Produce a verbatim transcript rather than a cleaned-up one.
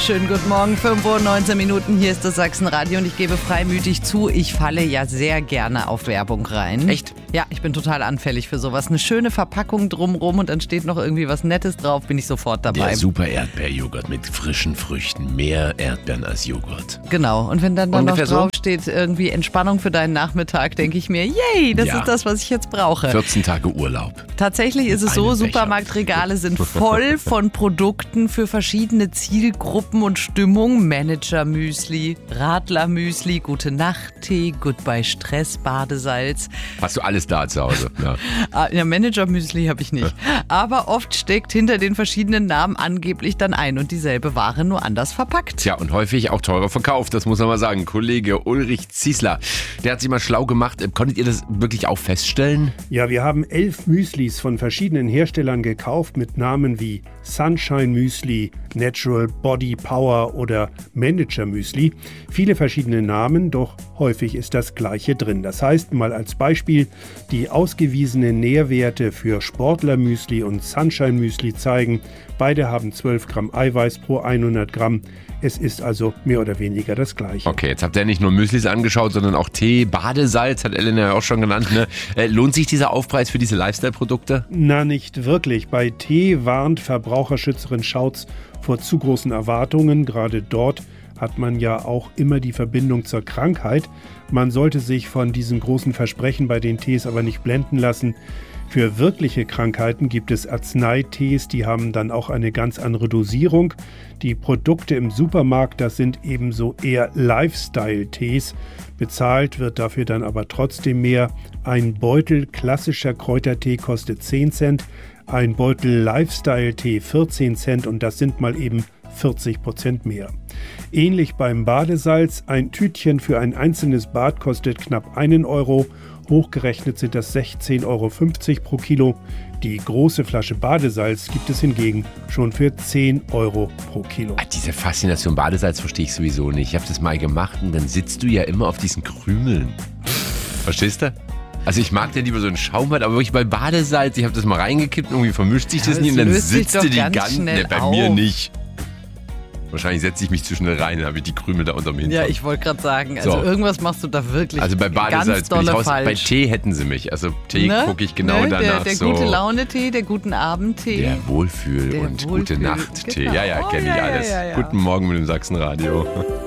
Schönen guten Morgen, fünf Uhr neunzehn Minuten, hier ist das Sachsenradio und ich gebe freimütig zu, ich falle ja sehr gerne auf Werbung rein. Echt? Ja, ich bin total anfällig für sowas. Eine schöne Verpackung drumrum und dann steht noch irgendwie was Nettes drauf, bin ich sofort dabei. Der super Erdbeerjoghurt mit frischen Früchten, mehr Erdbeeren als Joghurt. Genau, und wenn dann, dann noch Ungefähr so? draufsteht, irgendwie Entspannung für deinen Nachmittag, denke ich mir, yay, das Ja. ist das, was ich jetzt brauche. vierzehn Tage Urlaub. Tatsächlich ist es so, Einen Becher. Supermarktregale sind voll von Produkten für verschiedene Zielgruppen und Stimmung. Manager-Müsli, Radler-Müsli, Gute-Nacht-Tee, Goodbye-Stress-Badesalz. Hast du alles da zu Hause? Ja. Ah, ja, Manager-Müsli habe ich nicht. Aber oft steckt hinter den verschiedenen Namen angeblich dann ein und dieselbe Ware nur anders verpackt. Tja, und häufig auch teurer verkauft, das muss man mal sagen. Kollege Ulrich Ziesler, der hat sich mal schlau gemacht. Konntet ihr das wirklich auch feststellen? Ja, wir haben elf Müslis von verschiedenen Herstellern gekauft mit Namen wie Sunshine Müsli, Natural Body Power oder Manager Müsli. Viele verschiedene Namen, doch häufig ist das Gleiche drin. Das heißt, mal als Beispiel, die ausgewiesenen Nährwerte für Sportler Müsli und Sunshine Müsli zeigen, beide haben zwölf Gramm Eiweiß pro hundert Gramm. Es ist also mehr oder weniger das Gleiche. Okay, jetzt habt ihr nicht nur Müslis angeschaut, sondern auch Tee, Badesalz, hat Elena ja auch schon genannt. Ne? Äh, lohnt sich dieser Aufpreis für diese Lifestyle-Produkte? Na, nicht wirklich. Bei Tee warnt Verbraucherschützerin Schautz vor zu großen Erwartungen. Gerade dort hat man ja auch immer die Verbindung zur Krankheit. Man sollte sich von diesen großen Versprechen bei den Tees aber nicht blenden lassen. Für wirkliche Krankheiten gibt es Arzneitees, die haben dann auch eine ganz andere Dosierung. Die Produkte im Supermarkt, das sind ebenso eher Lifestyle-Tees. Bezahlt wird dafür dann aber trotzdem mehr. Ein Beutel klassischer Kräutertee kostet zehn Cent, ein Beutel Lifestyle-Tee vierzehn Cent und das sind mal eben vierzig Prozent mehr. Ähnlich beim Badesalz, ein Tütchen für ein einzelnes Bad kostet knapp einen Euro. Hochgerechnet sind das sechzehn Euro fünfzig pro Kilo. Die große Flasche Badesalz gibt es hingegen schon für zehn Euro pro Kilo. Ah, diese Faszination Badesalz verstehe ich sowieso nicht. Ich habe das mal gemacht und dann sitzt du ja immer auf diesen Krümeln. Verstehst du? Also ich mag ja lieber so einen Schaumbad, aber wirklich bei Badesalz, ich habe das mal reingekippt und irgendwie vermischt sich das Ja, nie das und dann löst sich sitzt doch du die ganz ganze... schnell Ne, bei auf. mir nicht. Wahrscheinlich setze ich mich zu schnell rein, dann habe ich die Krümel da unter mir. Ja, ich wollte gerade sagen, also So. irgendwas machst du da wirklich Also bei Badesalz ganz bin ich dolle raus. Bei falsch. Tee hätten sie mich. Also Tee Ne? gucke ich genau Ne? danach Der, der so. gute Laune-Tee, der guten Abendtee. Der Wohlfühl- Der und Wohlfühl- Gute-Nacht-Tee. genau. Ja, ja, Oh, kenne ja, ich ja, alles. ja, ja. Guten Morgen mit dem Sachsenradio.